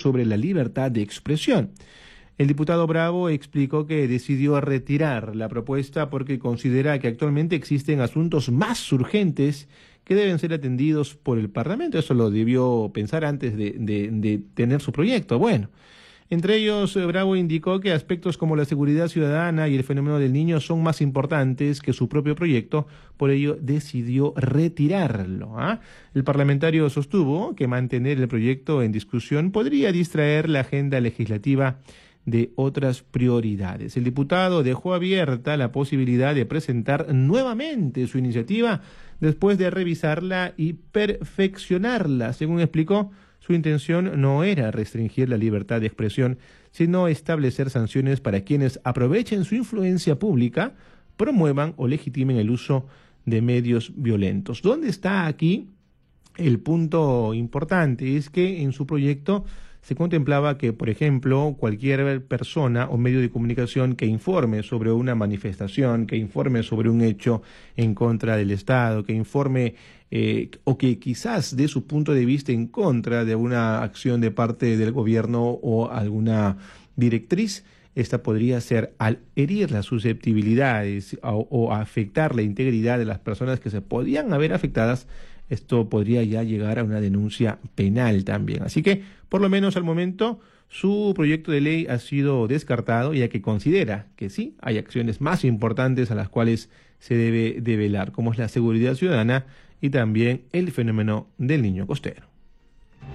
sobre la libertad de expresión. El diputado Bravo explicó que decidió retirar la propuesta porque considera que actualmente existen asuntos más urgentes que deben ser atendidos por el Parlamento. Eso lo debió pensar antes de tener su proyecto. Bueno, entre ellos, Bravo indicó que aspectos como la seguridad ciudadana y el fenómeno del niño son más importantes que su propio proyecto, por ello decidió retirarlo. El parlamentario sostuvo que mantener el proyecto en discusión podría distraer la agenda legislativa de otras prioridades. El diputado dejó abierta la posibilidad de presentar nuevamente su iniciativa después de revisarla y perfeccionarla. Según explicó, su intención no era restringir la libertad de expresión, sino establecer sanciones para quienes aprovechen su influencia pública, promuevan o legitimen el uso de medios violentos. ¿Dónde está aquí el punto importante? Es que en su proyecto se contemplaba que, por ejemplo, cualquier persona o medio de comunicación que informe sobre una manifestación, que informe sobre un hecho en contra del Estado, que informe o que quizás dé su punto de vista en contra de una acción de parte del gobierno o alguna directriz, esta podría ser, al herir las susceptibilidades o afectar la integridad de las personas que se podían haber afectadas, esto podría ya llegar a una denuncia penal también. Así que, por lo menos al momento, su proyecto de ley ha sido descartado, ya que considera que sí, hay acciones más importantes a las cuales se debe de velar, como es la seguridad ciudadana y también el fenómeno del niño costero.